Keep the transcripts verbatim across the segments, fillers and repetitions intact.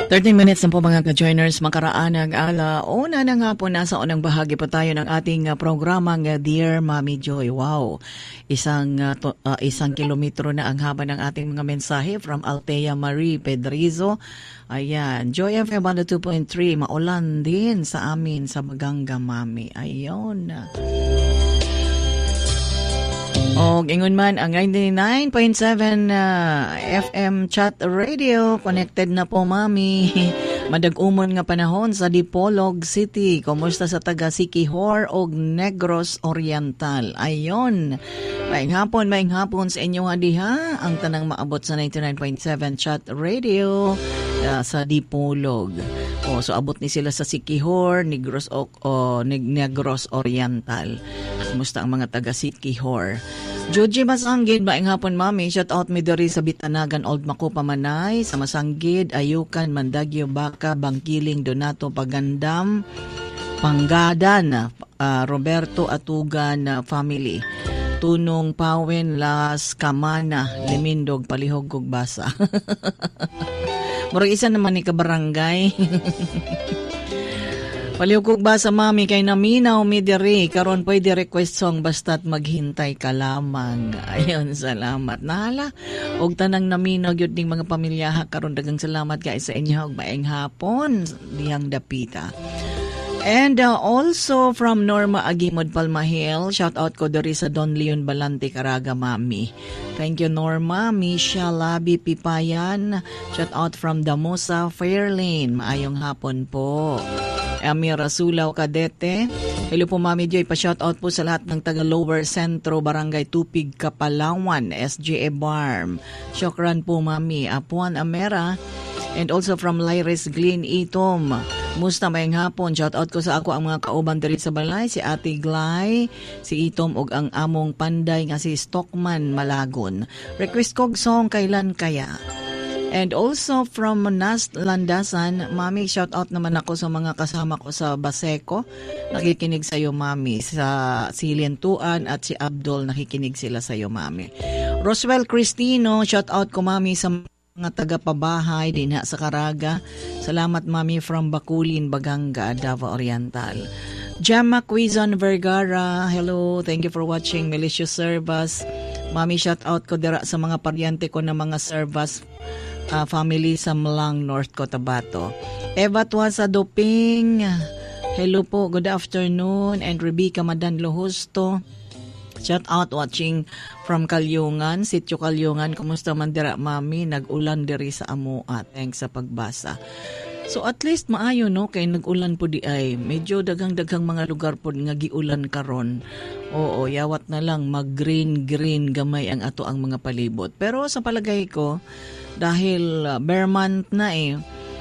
thirteen minutes na po mga ka-joiners, makaraan ng ala. Una na nga po, nasa unang bahagi po tayo ng ating uh, programang uh, Dear Mommy Joy. Wow, isang, uh, to, uh, isang kilometro na ang haba ng ating mga mensahe from Althea Marie Pedrizo. Ayan, Joy F M one oh two point three, maulan din sa amin sa Maganga Mami. Ayun. O, ingon man ang ninety-nine point seven uh, F M Chat Radio. Connected na po, Mami. Madag-umon nga panahon sa Dipolog City. Kumusta sa taga Siquijor o Negros Oriental? Ayon. Maing hapon, maing hapon sa inyo nga diha. Ang tanang maabot sa ninety-nine point seven Chat Radio uh, sa Dipolog. O, so abot ni sila sa Siquijor, Negros, o, o Negros Oriental. Kumusta ang mga taga Siquijor? Joji Masanggid, maing hapon, Mami. Shout out mi diri sa Bitanagan, Old Maco, Pamanay, sa Masanggid, Ayukan, Mandagyo, Baka, Bangkiling, Donato, Pagandam, Panggadan, uh, Roberto Atugan uh, family. Tunong Pawen, Las Camana, Limindog, Palihog, Gugbasa. Murag isa naman ni kabarangay. Palihog ba sa Mami kay naminaw mi diri karon pwede request song basta't maghintay ka lamang. Ayon, salamat. Nahala og tanang naminaw gyud ning mga pamilya karon daghang salamat kay sa inyo og maayong hapon dihang dapita. And uh, also from Norma Agimod Palmahil, shout out ko diri sa Don Leon Balante, Caraga, Mami. Thank you, Norma. Misha Labi Pipayan, shout out from Damosa, Fairlane. Maayong hapon po. Amir Rasulaw Kadete. Hello po, Mami Joy. Pa-shout out po sa lahat ng taga Lower Centro, Barangay Tupig, Kapalawan, S J A Barm. Syokran po, Mami. Apuan Amera. And also from Lyris Glen Itom. Musta mayang hapon. Shout out ko sa ako ang mga kauban diri sa balay, si Ate Glay, si Itom ug ang among panday nga si Stockman Malagon. Request kog song Kailan Kaya. And also from Manas Landasan, Mami, shout out naman ako sa mga kasama ko sa Baseco. Nakikinig sa iyo, Mami. Sa Silientuan at si Abdul, nakikinig sila sa iyo, Mami. Roswell Cristino, shout out ko, Mami, sa mga taga-pabahay din sa Caraga. Salamat, Mami, from Bakulin, Baganga, Davao Oriental. Gemma Quizon Vergara, hello, thank you for watching Malicious Service. Mami, shout out ko dira sa mga paryente ko na mga Service Uh, family sa Mlang, North Cotabato. Eva Tuasa Doping, hello po, good afternoon. And Rebecca Madan Lohusto, shout out watching from Kalyungan, Sitio Kalyungan. Kumusta man dira, Mami? Nag-ulan diri sa Amua. Thanks sa pagbasa. So at least maayo, no, kay nag-ulan po di ay. Medyo dagang-dagang mga lugar po nga giulan karon. Oo, yawat na lang mag-green-green gamay ang ato ang mga palibot. Pero sa palagay ko, dahil uh, bare month na eh,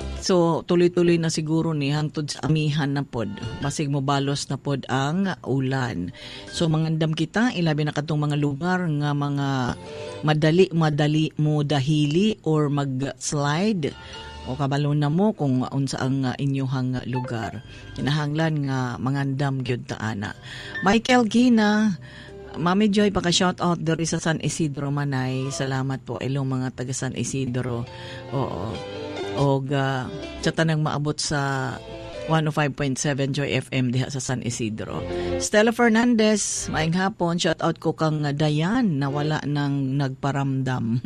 so tuloy-tuloy na siguro ni hangtod sa amihan na pod. Basig mo balos na pod ang ulan. So mangandam kita, ilabi na katong mga lugar nga mga madali-madali mo dahili or mag-slide. O kabalo na mo kung unsa ang uh, inyong lugar. Kinahanglan nga mangandam gyud ta ana. Michael Gina, Mami Joy, paka-shout out diri sa San Isidro Manay. Salamat po ilong mga taga San Isidro. Oo. Og uh, sa tanang maabot sa one oh five point seven Joy F M diha sa San Isidro. Stella Fernandez, maayong hapon. Shout out ko kang Dayan na wala nang nagparamdam.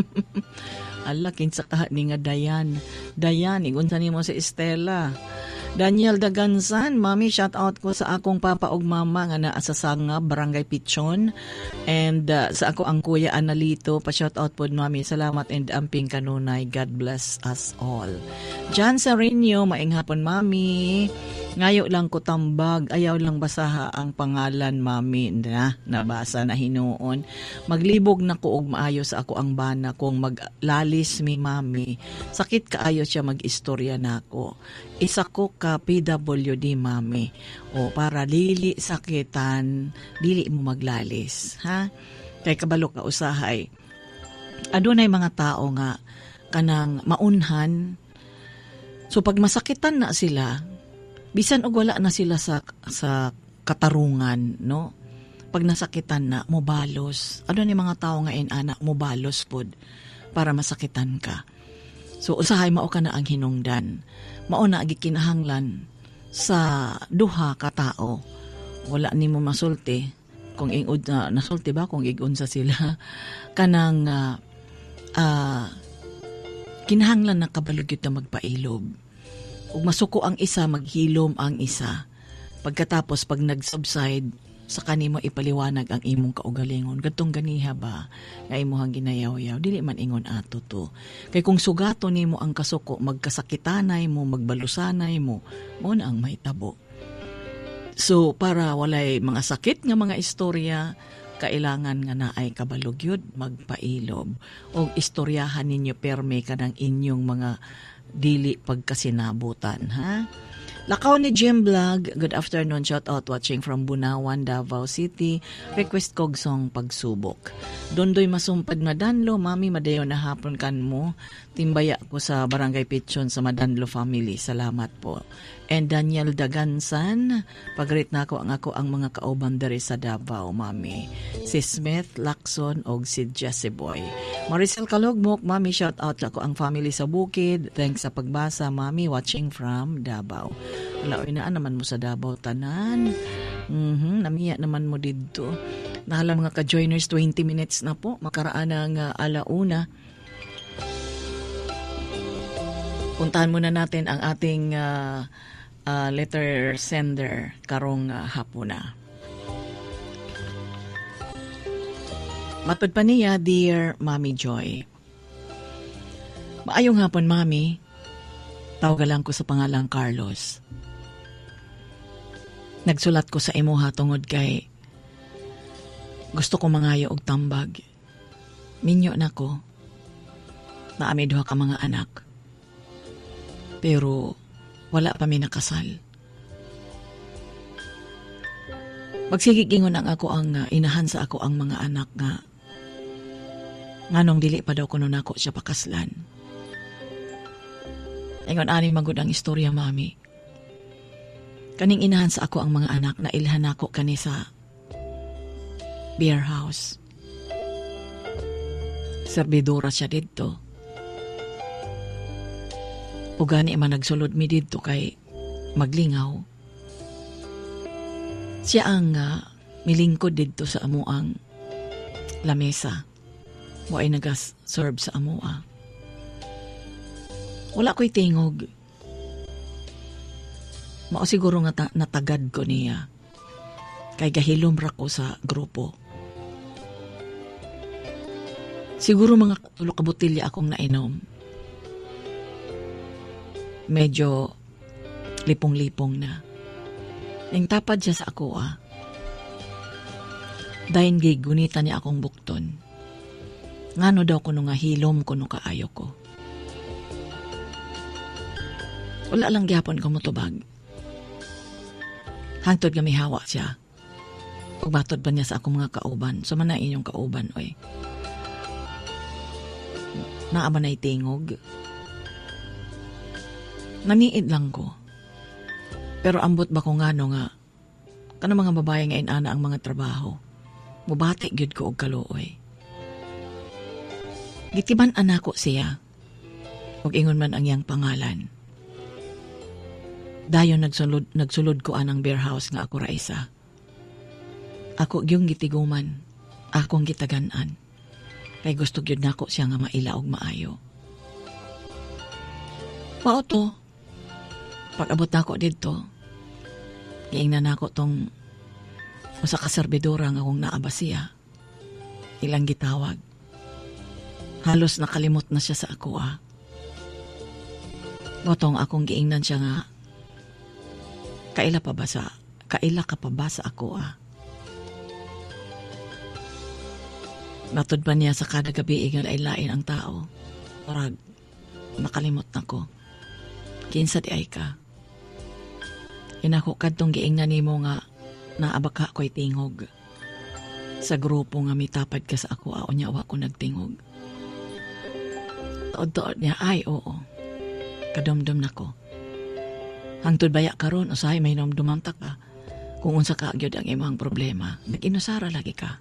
Ala, kinsa ka ni nga Dayan. Dayan, igunsa nimo sa Estela. Daniel Dagansan, Mami, shout out ko sa akong papa ug mama nga naa sa Sanga, Barangay Pichon. And uh, sa ako ang kuya Analito, pa-shout out po, Mami. Salamat and amping kanunay. God bless us all. Jan Sarinio, maing hapon, Mami. Ngayo lang ko tambag, ayaw lang basaha ang pangalan, Mami. Na, nabasa na hinuon. Maglibog na ko og maayo sa ako ang bana kung maglalis mi, Mami. Sakit kaayo siya mag-istorya na ako. Isa ko ka P W D, Mami. O para dili sakitan, dili mo maglalis. Ha? Kay kabalo ka usahay. Adunay mga tao nga kanang maunhan. So pag masakitan na sila, bisan og wala na sila sa sa katarungan, no? Pag nasakitan na, mobalos. Ano ni mga tao nga inana, mobalos pod para masakitan ka. So usahay mao ka na ang hinungdan. Mao na gikinahanglan sa duha ka tao. Wala nimo masulti kung ingud na nasulti ba kung igunsa sila kanang uh, uh, kinahanglan na kabalugyot na magpailob. Ug masuko ang isa, maghilom ang isa. Pagkatapos pag nag-subside, sa kanimo ipaliwanag ang imong kaugalingon. Gatong ganiha ba nga imuhang ginayaw-yaw, dili man ingon ato to. Kay kung sugato nimo ang kasuko, magkasakitanay mo, magbalusanay mo, mo na ang mahitabo. So para walay mga sakit nga mga istorya, kailangan nga na ay kabalugyod magpailob o istoryahan ninyo perme kanang inyong mga dili pagkasinabutan, ha? Lakaw ni Jim Vlog, good afternoon, shout out watching from Bunawan, Davao City. Request kog song Pagsubok. Dondoy masumpad Madanlo, mami madayo na hapon kan mo. Timbaya ko sa Barangay Pichon sa Madanlo family. Salamat po. And Daniel Dagansan, pag-rate na ako ang ako ang mga kauban dere sa Davao, mami. Si Smith, Lacson, og si Jesse Boy. Maricel Kalugmok, mami, shout out ako ang family sa Bukid. Thanks sa pagbasa, mami, watching from Davao. Wala, inaan naman mo sa Davao, tanan. Mm-hmm, namiya naman mo dito. Nahala mga ka-joiners, twenty minutes na po. Makaraan ng uh, alauna. Puntahan muna natin ang ating uh, uh, letter sender karong uh, hapuna. Matod pa niya, Dear Mami Joy. Maayong hapon, Mami. Tawagan ko sa pangalang Carlos. Nagsulat ko sa imuha tungod kay gusto ko mangayo og tambag. Minyo na ko. Naami duha ka mga anak. Pero wala pa mi nakasal. Magsigigingon ang ako ang uh, inahan sa ako ang mga anak nga nganong dili pa daw kuno nako siya pakaslan. Ingon ani magud ang istorya, Mami. Kaning inahan sa ako ang mga anak na ilhan ako kani sa beer house. Serbidora siya dito. O gani man nagsulod mi dito kay maglingaw. Siya ang uh, milingkod dito sa amuang lamesa. Mo ay nagas-serve sa amua. Wala ko'y tingog. Mao siguro nga ta- natagad ko niya. Kay gahilom ra ko sa grupo. Siguro mga tulo ka botilya akong nainom. Medyo lipong-lipong na. Nang tapad siya sa ako ah. Dahin gay gunita niya akong bukton. Ngano daw ko nga hilom ko no kaayo ko. Wala lang gyapon ko motubag. Hangtod kami hawa siya. Pagbatod ba niya sa akong mga kauban. So man na inyong kauban, oy. Naaba na'y tingog. Naniid lang ko. Pero ambot ba ko nga no nga kanang mga babae nga inana ang mga trabaho. Mubati gyud ko og kaluoy. Gitiban anako siya. Ug ingon man ang iyang pangalan. Dayon nagsulod nagsulod ko anang beer house nga ako ra isa. Ako gyung gitiguman. Akong gitagan-an. Kay gusto gyud nako siya nga maila og maayo. Mao to. Pag-abot nako didto, giingnan nako tong usa ka serbidora nga akong naaba siya. Ilang gitawag. Halos nakalimot na siya sa ako ah. Motong akong giingnan siya nga kaila pa ba sa kaila ka pa ba sa ako ah. Matod pa niya sa kada gabi nga lain-lain ang tao. Parag nakalimot na ko. Kinsa di ay ka. Inako kadtong giingnan nimo nga naabaka ko'y tingog. Sa grupo nga mitapad ka sa ako, ao niya wa ko nagtingog. Taod-taod niya, ay oo. Kadomdom na ko. Hangtod baya karon usahay may nomduman ta ka. Kung unsa ka gyud ang imong problema, nag-inusara lagi ka.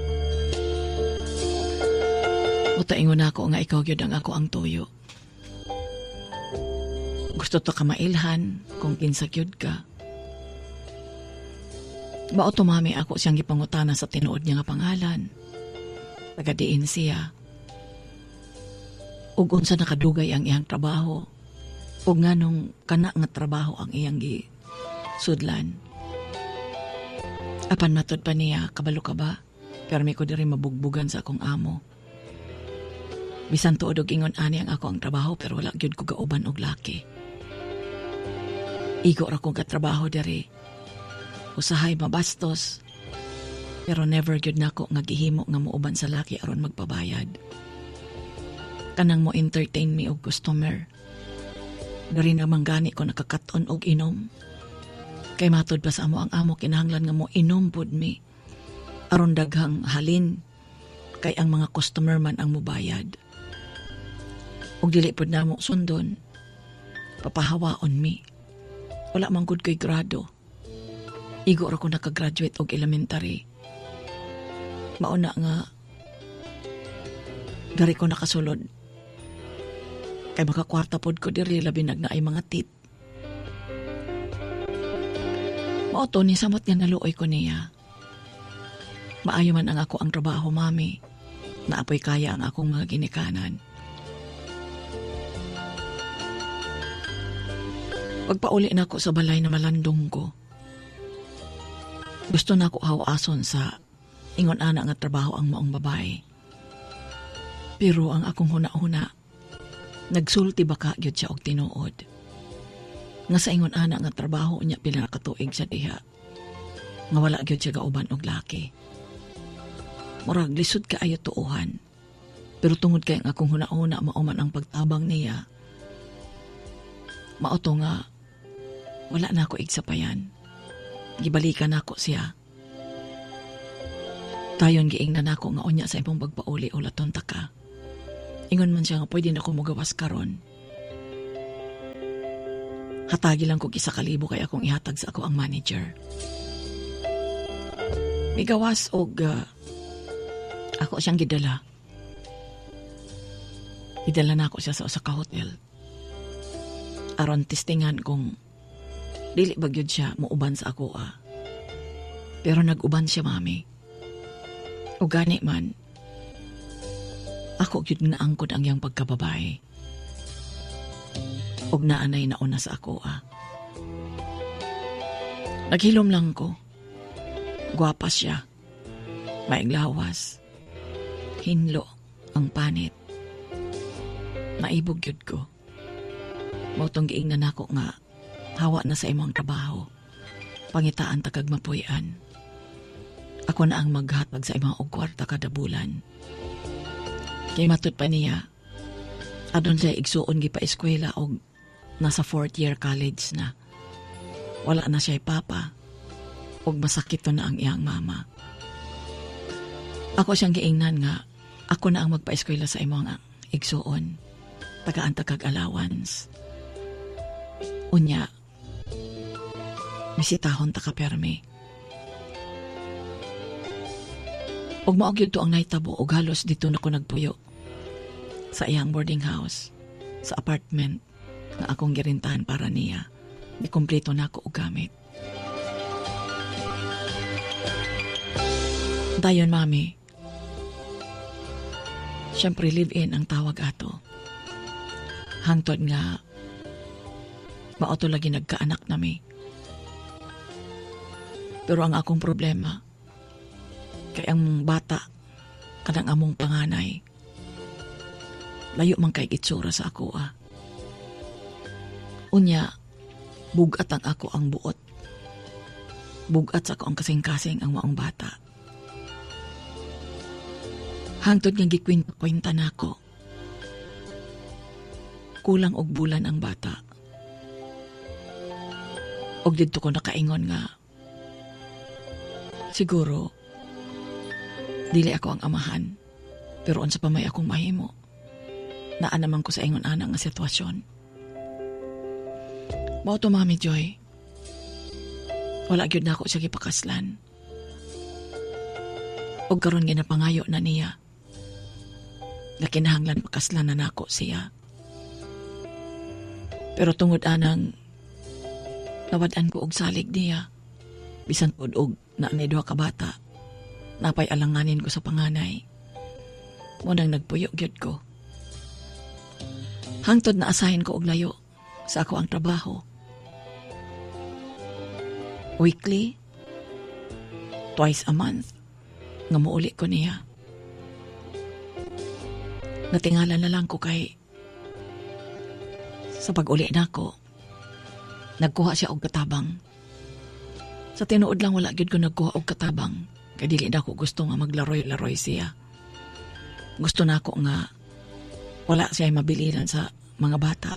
Uta ingon ako nga ikaw gyud ang ako ang tuyo. gusto to ka mailhan kung kinsa gyud ka. Mao to mami ako siyang gipangutana sa tinuod niya nga pangalan. Tagadiin siya. Ug unsa nakadugay ang iyang trabaho. Ug nganong kana nga trabaho ang iyang gi sudlan. Apan matod pa niya, kabalo ka ba? Permi ko diri mabugbugan sa akong amo. Bisan tuod og ingon ani ang ako ang trabaho pero wala gyud ko gauban og laki. Igo ra kong katrabaho diri. Usahay mabastos. Pero never gyud nako nga gihimo nga muuban sa laki aron magpabayad. Kanang mo entertain me og customer. Dari namang gani ko nakakaton og inom. Kay matod pa sa amo ang amo kinahanglan nga mo inom pud mi. Aron daghang halin kay ang mga customer man ang mubayad. Og dili pud namo sundon. Papahawaon mi. Wala man gud ko'y grado. Igo ra ko nakagraduate og elementary. Mauna nga dari ko nakasulod. Kay makakwarta pod ko diri labi nagnaay mga tit. Mao ni samot nga naluoy ko niya. Maayo man ang ako ang trabaho, mami. Naapoy kaya ang akong mga ginikanan. Pagpauli na ako sa balay na malandong ko. Gusto na ako hawason sa ingon ana nga trabaho ang maong babae. Pero ang akong huna-huna, nagsulti baka gyud siya og tinuod. Nga sa ingon ana nga trabaho niya pila na katuig sa diha. Nga wala gyud siya gauban og laki. Murag lisod ka ayo tuuhan. Pero tungod kay ang akong huna-huna mauman ang pagtabang niya. Mauto nga wala na ako igsapayan. Gibalikan nako siya. Tayon giingnan nako nga unya sa imong pagpauli o laton ta ka. Ingon man siya nga pwede na ko mugawas karon. Hatagi lang ko isa kalibo kay akong ihatag sa ako ang manager. Migawas og uh, ako siyang gidala. Idala na ako siya sa usa ka hotel. Aron testingan kung dili bagyod siya muuban sa ako ah. Pero nag-uban siya, mami. O gani man, ako gyud nga angkod ang iyang pagkababae. Og naanay na una sa ako ah. Naghilom lang ko. Gwapa siya. Maiglawas. Hinlo ang panit. Maibog yun ko. Mautong giingnan ako nga hawa na sa imong trabaho. Pangitaan tagag mapuyan. Ako na ang maghatag sa imong og kwarta kada bulan. Kay matud pa niya, adon siya igsuon gi pa eskwela og nasa fourth year college na. Wala na siya papa. Og masakit to na ang iyang mama. Ako siyang giingnan nga ako na ang magpa-eskwela sa imong igsuon. Tagaan tagag allowance. Unya, bisitahon ta ka permi. Og maog yun to ang naitabo og halos dito na ko nagpuyo. Sa iyang boarding house, sa apartment na akong girintahan para niya. Di kompleto na ako og gamit. Dayon, mami. Siyempre, live-in ang tawag ato. Hangtod nga, maoto lagi nagkaanak nami. Pero ang akong problema, kay ang bata, kanang among panganay, layo man kay itsura sa ako ah. Unya, bugat ang ako ang buot. Bugat sa ako ang kasing-kasing ang maong bata. Hangtod nga gikwinta-kwinta na ako. Kulang og bulan ang bata. Og dito ko nakaingon nga, siguro, dili ako ang amahan, pero unsa pa may akong mahimo, naa naman ko sa ingon ana nga sitwasyon. Mao to, Mami Joy. Wala gyud na ako siya gipakaslan. Og karon ginapangayo na niya. Na kinahanglan pakaslan na nako siya. Pero tungod anang nawadan ko og salig niya, bisan pod og na ni duha ka bata, napay alanganin ko sa panganay. Munang nagpuyo gyud ko. Hangtod na asahin ko og layo sa ako ang trabaho. Weekly, twice a month, nga muuli ko niya. Natingalan na lang ko kay sa pag-uli na ko, nagkuha siya og katabang. Sa tinuod lang wala gyud ko nagkuha og katabang, kay dili na ko gusto nga maglaroy-laroy siya. Gusto na ako nga wala siya mabiliran sa mga bata.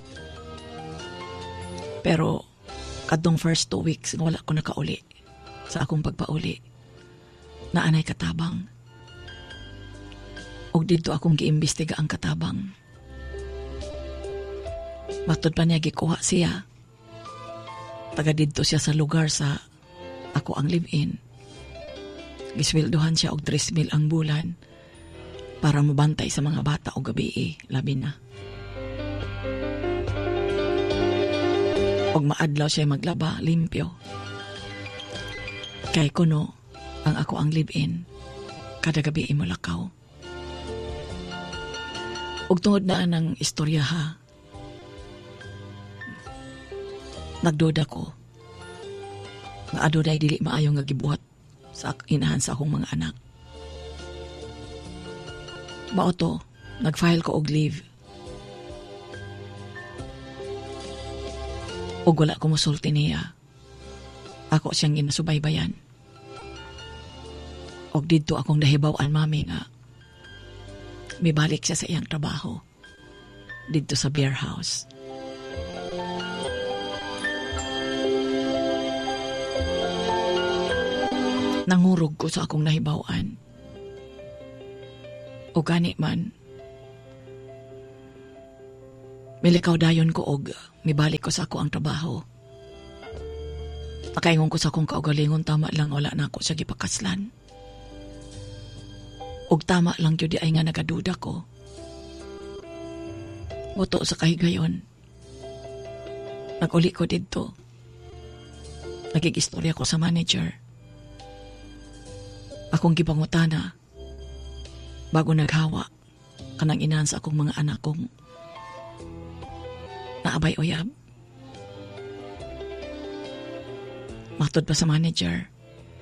Pero kadtong first two weeks wala ko nakauli sa akong pagpauli. Naanay katabang. Og dito akong giimbestiga ang katabang. Matod pa niya gikuha siya. Taga dito siya sa lugar sa ako ang live-in. Gisweldohan siya og tres mil ang bulan para mabantay sa mga bata o gabi eh, labi na. Og maadlaw siya maglaba, limpyo. Kay kuno, ang ako ang live-in, kada gabi imulakaw. Og tungod na ang istorya ha, nagduda ko nga adoday dili maayo nga gibuhat sa inahan sa akong mga anak. Mao to, nag-file ko og leave. Og wala ko musulti niya. Ako siyang ginasubaybayan. Og dito akong nahibaw-an, mami, nga mibalik siya sa iyang trabaho dito sa beer house. Nangurog ko sa akong nahibaw-an. O gani man, milikaw dayon ko og mibalik ko sa ako ang trabaho. Nakaingon ko sa akong kaugalingon, tama lang wala na ako sa gipakaslan. Og tama lang yun di ay nga nagaduda ko. Moto sa kahigayon, nag-uli ko dito. Nagig-istorya ko sa manager. Akong gipangutana bago naghawa kanang inahan sa akong mga anak kong naabay uyab. Matod pa sa manager,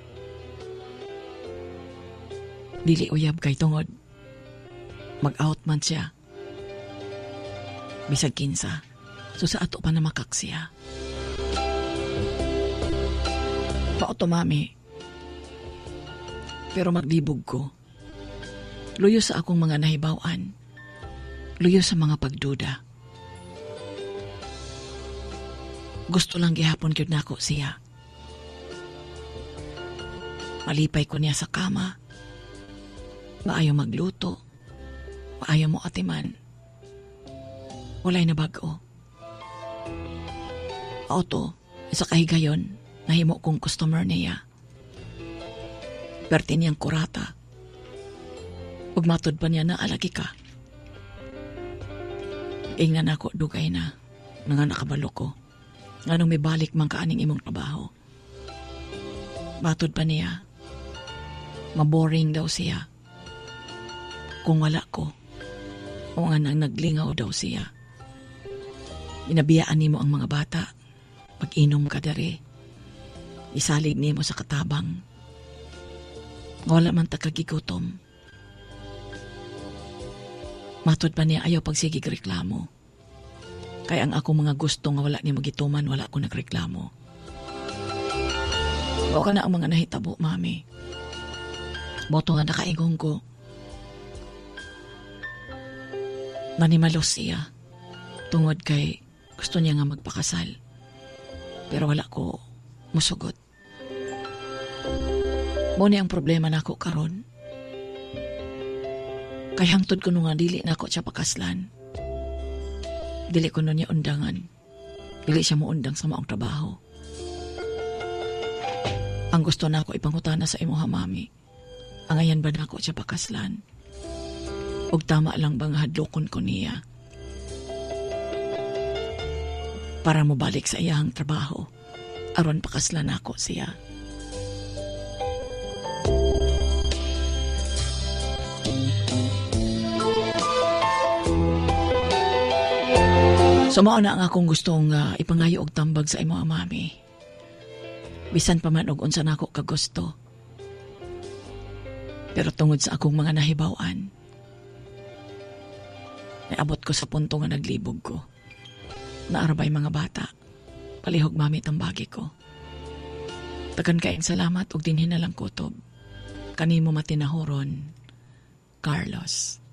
dili uyab kay tungod mag-out man siya bisag kinsa, so sa ato pa na makak siya. Pauto, mami, pero maglibog ko. Luyo sa akong mga nahibawan. Luyo sa mga pagduda. Gusto lang gihapon gyud nako siya. Malipay ko niya sa kama. Maayo magluto. Maayo mo atiman. Walay na bago. Auto, isa kahigayon, nahimo kong customer niya. Perti niyang kurata. Ug matod pa niya na alagi ka. Ingnan ako dugay na nga nakabalo ko. Nganong may balik man kaaning imong trabaho. Matod pa niya, maboring daw siya. Kung wala ko, o nga nang naglingaw daw siya. Inabiyaan nimo ang mga bata. Pag-inom ka dere. Isalig nimo sa katabang. Wala man ta kagigutom. Matod pa niya ayaw pagsigig reklamo. Kaya ang ako mga gusto nga wala niya magituman, wala ko nagreklamo. O ka na ang mga nahitabo, mami. Boto nga nakaingong ko. Nanimalos siya. Tungod kay gusto niya nga magpakasal. Pero wala ko musugot. Muna ang problema na ako karon. Kay hangtod ko nung nga dili na ako siya pakaslan. Dili ko nun niya undangan. Dili siya mo undang sa maong trabaho. Ang gusto na ako ipangutana sa imuha, mami. Ang ayan ba na ako siya pakaslan? Og tama lang bang hadlokon ko niya? para mo balik sa iyang trabaho. Aron pakaslan ako siya. So mao na ang akong gustong uh, ipangayo og tambag sa imo, mami. Bisan pa man og unsa nako ka gusto. Pero tungod sa akong mga nahibaw-an, naabot ko sa punto nga naglibog ko. Naarabay mga bata. Palihog mami tambagi ko. Tagan kaing salamat og dinhi na lang kutob. Kanimo matinahoron, Carlos.